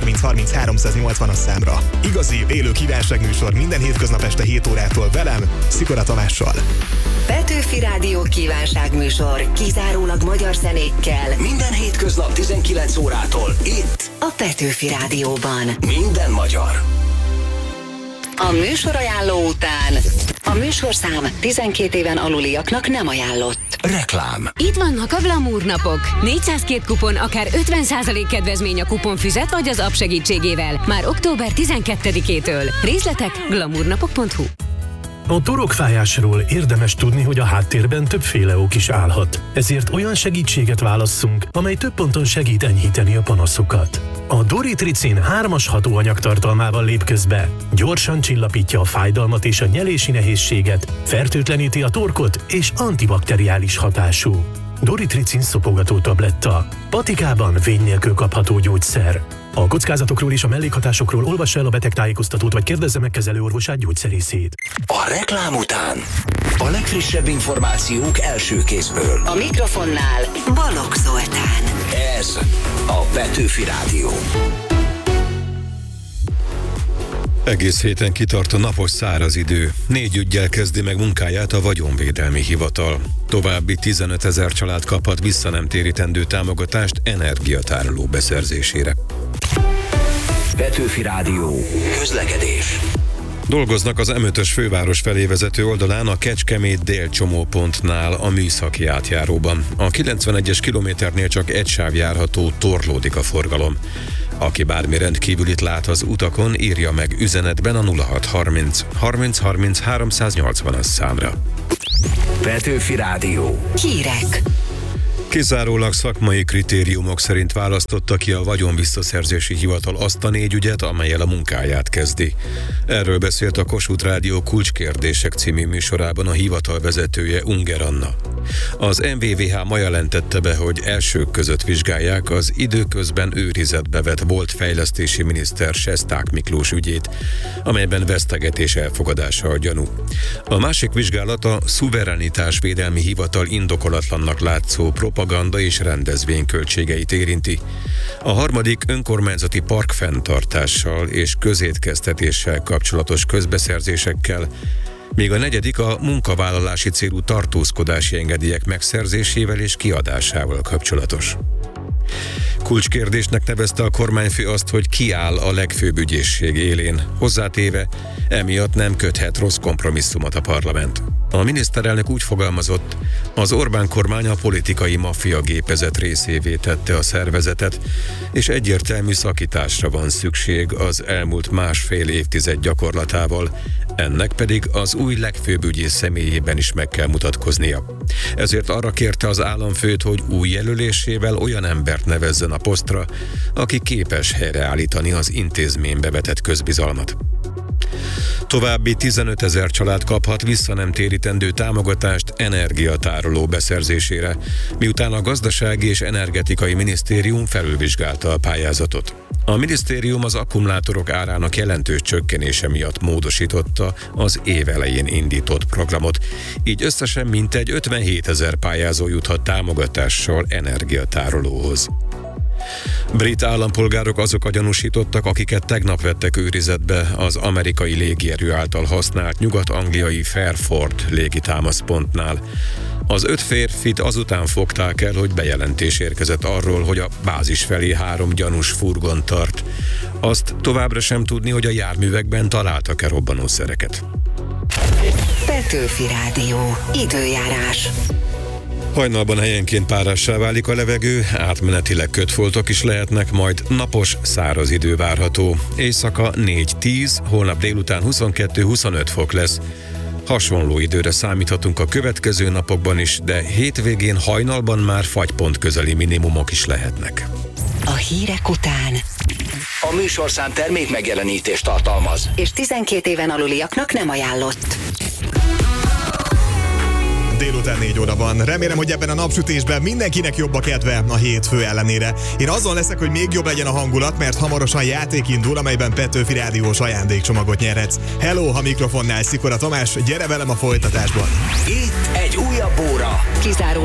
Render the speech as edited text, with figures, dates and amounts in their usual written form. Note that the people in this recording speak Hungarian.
30 30 380 a számra. Igazi, élő kívánságműsor minden hétköznap este 7 órától velem, Szikora Tamással. Petőfi Rádió kívánságműsor kizárólag magyar zenékkel. Minden hétköznap 19 órától itt A Petőfi Rádióban. Minden magyar. A műsorajánló után a műsorszám 12 éven aluliaknak nem ajánlott. Reklám. Itt vannak a Glamour napok. 402 kupon, akár 50% kedvezmény a kuponfüzet vagy az app segítségével. Már október 12-től. Részletek glamournapok.hu. A torokfájásról érdemes tudni, hogy a háttérben többféle ok is állhat. Ezért olyan segítséget válasszunk, amely több ponton segít enyhíteni a panaszokat. A Doritricin 3-as hatóanyag tartalmával lép közbe. Gyorsan csillapítja a fájdalmat és a nyelési nehézséget, fertőtleníti a torkot és antibakteriális hatású. Doritricin szopogató tabletta. Patikában vény nélkül kapható gyógyszer. A kockázatokról és a mellékhatásokról olvassa el a betegtájékoztatót, vagy kérdezze meg kezelőorvosát, gyógyszerészét. A reklám után a legfrissebb információk első kézből. A mikrofonnál Balogh Zoltán. Ez a Petőfi Rádió. Egész héten kitart a napos száraz idő. 4 üggyel kezdi meg munkáját a Vagyonvédelmi Hivatal. További 15 000 család kaphat visszanemtérítendő támogatást energiatároló beszerzésére. Petőfi Rádió. Közlekedés. Dolgoznak az M5-ös főváros felé vezető oldalán a Kecskemét délcsomópontnál a műszaki átjáróban. A 91-es kilométernél csak egy sáv járható, torlódik a forgalom. Aki bármi rendkívülit lát az utakon, írja meg üzenetben a 0630 30 30 380-as számra. Petőfi Rádió. Hírek. Kizárólag szakmai kritériumok szerint választotta ki a Vagyonvisszaszerzési Hivatal azt a 4 ügyet, amellyel a munkáját kezdi. Erről beszélt a Kossuth Rádió Kulcskérdések című műsorában a hivatal vezetője, Unger Anna. Az MVVH ma jelentette be, hogy elsők között vizsgálják az időközben őrizetbe vett volt fejlesztési miniszter Sesták Miklós ügyét, amelyben vesztegetés elfogadása a gyanú. A másik vizsgálat a Szuverenitásvédelmi Hivatal indokolatlannak látszó propaganda és rendezvény költségeit érinti. A harmadik önkormányzati parkfenntartással és közétkeztetéssel kapcsolatos közbeszerzésekkel, míg a negyedik a munkavállalási célú tartózkodási engedélyek megszerzésével és kiadásával kapcsolatos. Kulcskérdésnek nevezte a kormányfő azt, hogy kiáll a legfőbb ügyészség élén, hozzátéve, emiatt nem köthet rossz kompromisszumot a parlament. A miniszterelnök úgy fogalmazott, az Orbán kormány a politikai maffia gépezet részévé tette a szervezetet, és egyértelmű szakításra van szükség az elmúlt másfél évtized gyakorlatával, ennek pedig az új legfőbb ügyész személyében is meg kell mutatkoznia. Ezért arra kérte az államfőt, hogy új jelölésével olyan embert nevezzen a posztra, aki képes helyreállítani az intézménybe vetett közbizalmat. További 15 000 család kaphat visszanemtérítendő támogatást energiatároló beszerzésére, miután a Gazdasági és Energetikai Minisztérium felülvizsgálta a pályázatot. A minisztérium az akkumulátorok árának jelentős csökkenése miatt módosította az év elején indított programot, így összesen mintegy 57 000 pályázó juthat támogatással energiatárolóhoz. Brit állampolgárok azok a gyanúsítottak, akiket tegnap vettek őrizetbe az amerikai légierő által használt nyugat-angliai Fairford légitámaszpontnál. Az 5 férfit azután fogták el, hogy bejelentés érkezett arról, hogy a bázis felé 3 gyanús furgon tart. Azt továbbra sem tudni, hogy a járművekben találtak-e robbanószereket. Petőfi Rádió. Időjárás. Hajnalban helyenként párássá válik a levegő, átmenetileg kötfoltok is lehetnek, majd napos, száraz idő várható. Éjszaka 4-10, holnap délután 22-25 fok lesz. Hasonló időre számíthatunk a következő napokban is, de hétvégén hajnalban már fagypont közeli minimumok is lehetnek. A hírek után A műsorszám termék megjelenítést tartalmaz, és 12 éven aluliaknak nem ajánlott. Délután 4 óra van. Remélem, hogy ebben a napsütésben mindenkinek jobb a kedve a hétfő ellenére. Én azon leszek, hogy még jobb legyen a hangulat, mert hamarosan játék indul, amelyben Petőfi Rádiós ajándékcsomagot nyerhetsz. Hello, a mikrofonnál Szikora Tamás, gyere velem a folytatásban. itt egy újabb óra. Kizárólag